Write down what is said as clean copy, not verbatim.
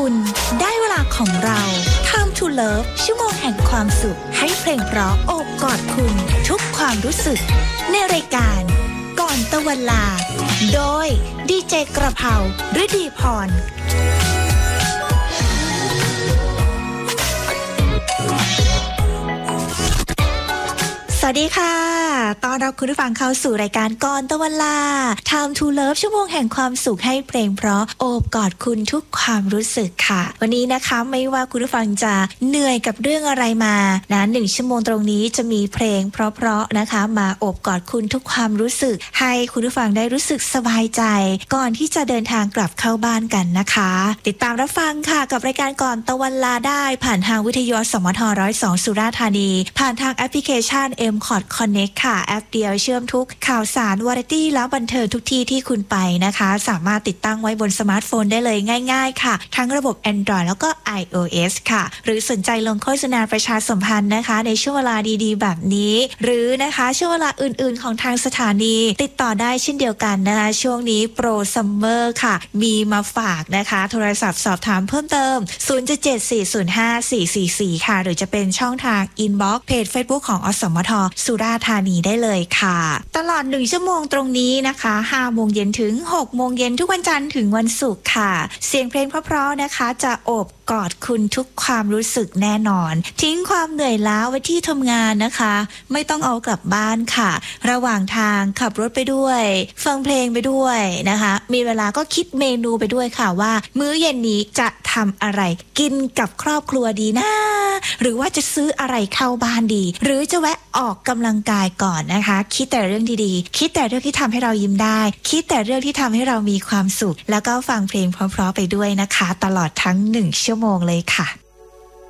คุณได้เวลาของเรา Time to Love ชั่วโมงแห่งความสุขให้เพลงเพราะโอบกอดคุณทุกความรู้สึกในรายการก่อนตะวันลาโดยดีเจกระเพราฤดีพรสวัสดีค่ะต้อนรับคุณผู้ฟังเข้าสู่รายการก่อนตะวันลา Time to Love ชั่วโมงแห่งความสุขให้เพลงเพราะโอบกอดคุณทุกความรู้สึกค่ะวันนี้นะคะไม่ว่าคุณผู้ฟังจะเหนื่อยกับเรื่องอะไรมานะ1ชั่วโมงตรงนี้จะมีเพลงเพราะๆนะคะมาโอบกอดคุณทุกความรู้สึกให้คุณผู้ฟังได้รู้สึกสบายใจก่อนที่จะเดินทางกลับเข้าบ้านกันนะคะติดตามรับฟังค่ะกับรายการก่อนตะวันลาได้ผ่านทางวิทยุสมท102สุราษฎร์ธานีผ่านทางแอปพลิเคชันMcord Connect ค่ะแอปเดียวเชื่อมทุกข่าวสารวาไรตี้แล้วบันเทิงทุกที่ที่คุณไปนะคะสามารถติดตั้งไว้บนสมาร์ทโฟนได้เลยง่ายๆค่ะทั้งระบบ Android แล้วก็ iOS ค่ะหรือสนใจลงโฆษณาประชาสัมพันธ์นะคะในช่วงเวลาดีๆแบบนี้หรือนะคะช่วงเวลาอื่นๆของทางสถานีติดต่อได้เช่นเดียวกันนะคะช่วงนี้โปรซัมเมอร์ค่ะมีมาฝากนะคะโทรศัพท์สอบถามเพิ่มเติม 074054444 ค่ะหรือจะเป็นช่องทาง Inbox เพจ Facebook ของอสมทสุราษฎร์ธานีได้เลยค่ะตลอด1ชั่วโมงตรงนี้นะคะ5โมงเย็นถึง6โมงเย็นทุกวันจันทร์ถึงวันศุกร์ค่ะเสียงเพลงเพราะๆนะคะจะโอบกอดคุณทุกความรู้สึกแน่นอนทิ้งความเหนื่อยล้าไว้ที่ทำงานนะคะไม่ต้องเอากลับบ้านค่ะระหว่างทางขับรถไปด้วยฟังเพลงไปด้วยนะคะมีเวลาก็คิดเมนูไปด้วยค่ะว่ามื้อเย็นนี้จะทำอะไรกินกับครอบครัวดีนะหรือว่าจะซื้ออะไรเข้าบ้านดีหรือจะแวะออกกำลังกายก่อนนะคะคิดแต่เรื่องดีๆคิดแต่เรื่องที่ทำให้เรายิ้มได้คิดแต่เรื่องที่ทำให้เรามีความสุขแล้วก็ฟังเพลงเพราะๆไปด้วยนะคะตลอดทั้ง1ชั่วโมงเลยค่ะ